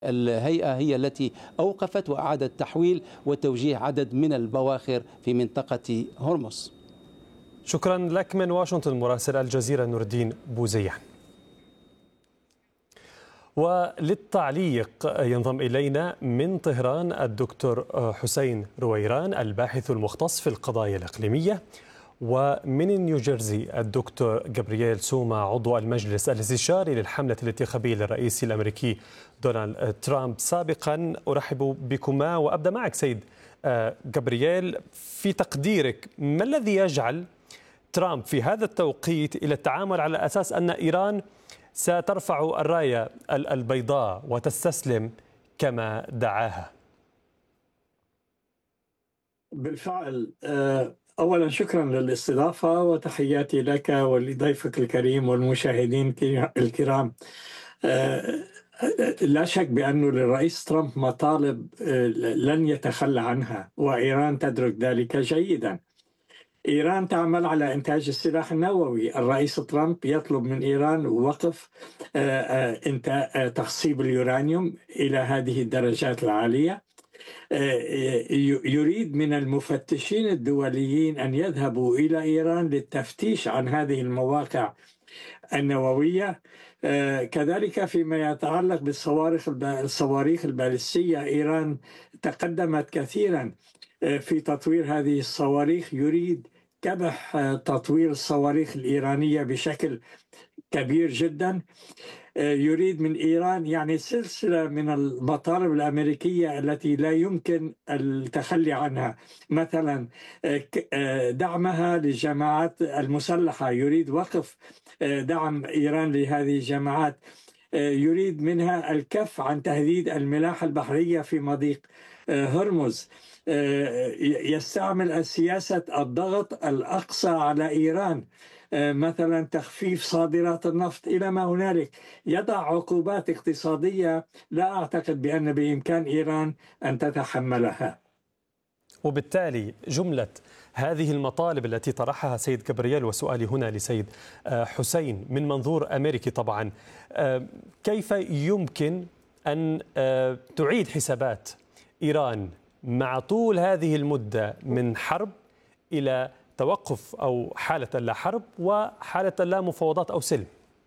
الهيئة هي التي أوقفت وأعادت تحويل وتوجيه عدد من البواخر في منطقة هرمز. شكرا لك من واشنطن مراسل الجزيرة نور الدين بوزيان. وللتعليق ينضم إلينا من طهران الدكتور حسين رويران الباحث المختص في القضايا الإقليمية، ومن نيوجيرسي الدكتور جابرييل سوما عضو المجلس الاستشاري للحملة الانتخابية للرئيس الأمريكي دونالد ترامب. سابقا أرحب بكما وأبدأ معك سيد جابرييل، في تقديرك ما الذي يجعل ترامب في هذا التوقيت إلى التعامل على أساس أن إيران سترفع الراية البيضاء وتستسلم كما دعاها؟ بالفعل، أولا شكرا للاستضافة وتحياتي لك ولضيفك الكريم والمشاهدين الكرام. لا شك بأن للرئيس ترامب مطالب لن يتخلى عنها، وإيران تدرك ذلك جيدا. إيران تعمل على إنتاج السلاح النووي. الرئيس ترامب يطلب من إيران وقف تخصيب اليورانيوم إلى هذه الدرجات العالية. يريد من المفتشين الدوليين أن يذهبوا إلى إيران للتفتيش عن هذه المواقع النووية. كذلك فيما يتعلق بالصواريخ البالستية، إيران تقدمت كثيرا في تطوير هذه الصواريخ. يريد كبح تطوير الصواريخ الإيرانية بشكل كبير جدا. يريد من إيران يعني سلسلة من المطالب الأمريكية التي لا يمكن التخلي عنها، مثلا دعمها للجماعات المسلحة. يريد وقف دعم إيران لهذه الجماعات. يريد منها الكف عن تهديد الملاحة البحرية في مضيق هرمز. يستعمل سياسة الضغط الأقصى على إيران، مثلا تخفيف صادرات النفط إلى ما هنالك. يضع عقوبات اقتصادية لا أعتقد بأن بإمكان إيران أن تتحملها. وبالتالي جملة هذه المطالب التي طرحها سيد جابرييل، وسؤالي هنا لسيد حسين من منظور أمريكي طبعا، كيف يمكن أن تعيد حسابات إيران مع طول هذه المدة من حرب إلى توقف أو حالة لا حرب وحالة لا مفاوضات أو سلم؟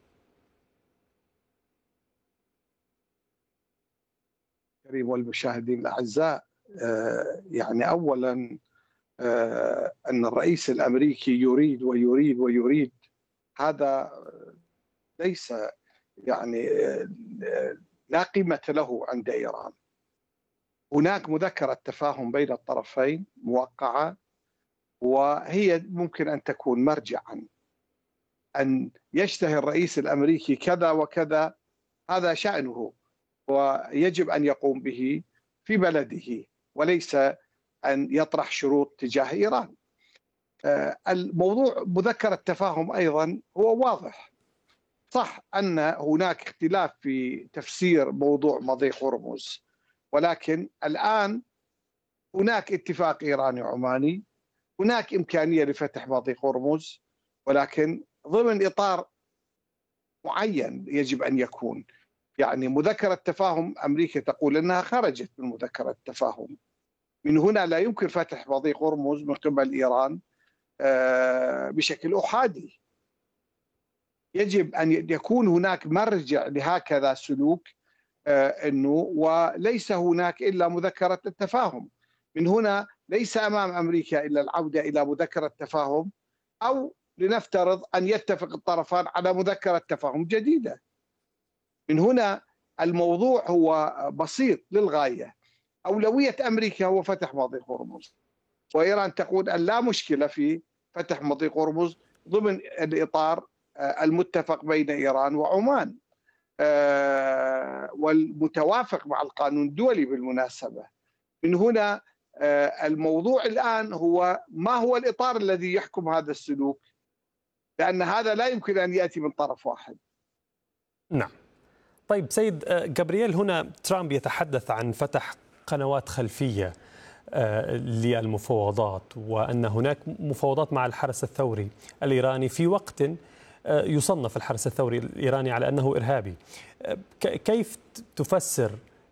كريم والمشاهدين الأعزاء، يعني أولا أن الرئيس الأمريكي يريد ويريد ويريد، هذا ليس يعني لا قيمة له عند إيران. هناك مذكرة تفاهم بين الطرفين موقعة، وهي ممكن أن تكون مرجعا. أن يشتهي الرئيس الأمريكي كذا وكذا هذا شأنه، ويجب أن يقوم به في بلده، وليس أن يطرح شروط تجاه إيران. الموضوع مذكرة التفاهم أيضا هو واضح. صح أن هناك اختلاف في تفسير موضوع مضيق هرمز، ولكن الآن هناك اتفاق إيراني عماني، هناك إمكانية لفتح مضيق هرمز، ولكن ضمن إطار معين يجب أن يكون. يعني مذكرة تفاهم أمريكا تقول أنها خرجت من مذكرة التفاهم، من هنا لا يمكن فتح مضيق هرمز من قبل إيران بشكل أحادي. يجب أن يكون هناك مرجع لهكذا سلوك، أنه وليس هناك إلا مذكرة التفاهم. من هنا ليس أمام أمريكا إلا العودة إلى مذكرة التفاهم، أو لنفترض أن يتفق الطرفان على مذكرة تفاهم جديدة. من هنا الموضوع هو بسيط للغاية. أولوية أمريكا هو فتح مضيق هرمز، وإيران تقول أن لا مشكلة في فتح مضيق هرمز ضمن الإطار المتفق بين إيران وعمان، والمتوافق مع القانون الدولي بالمناسبة. من هنا الموضوع الآن هو ما هو الإطار الذي يحكم هذا السلوك، لأن هذا لا يمكن أن يأتي من طرف واحد. نعم. طيب سيد جابرييل، هنا ترامب يتحدث عن فتح قنوات خلفية للمفاوضات، وأن هناك مفاوضات مع الحرس الثوري الإيراني في وقت يصنف الحرس الثوري الإيراني على أنه إرهابي. كيف تفسر